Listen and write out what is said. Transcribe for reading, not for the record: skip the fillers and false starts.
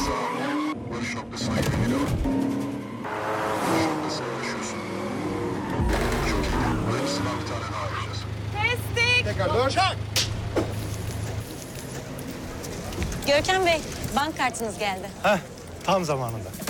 Varış noktasına yeni devam. Varış noktasına ulaşıyorsun. Çok iyi. Bu hepsinden bir tane daha yapacağız. Kestik. Tekrar dön. Çak. Görkem Bey, bank kartınız geldi. Heh, tam zamanında.